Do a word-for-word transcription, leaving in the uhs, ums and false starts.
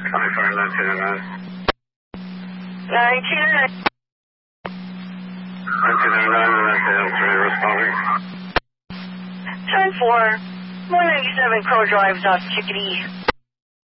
twenty-four, nineteen oh nine. nineteen oh nine. nineteen oh nine and nineteen oh three responding. ten four, one ninety-seven Crow Drive, South Chickadee.